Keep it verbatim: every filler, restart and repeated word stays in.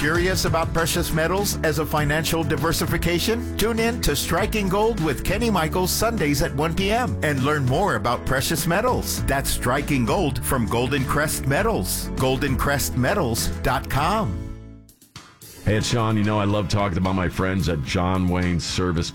Curious about precious metals as a financial diversification? Tune in to Striking Gold with Kenny Michaels Sundays at one p.m. and learn more about precious metals. That's Striking Gold from Golden Crest Metals. golden crest metals dot com. Hey, it's Sean. You know I love talking about my friends at John Wayne Service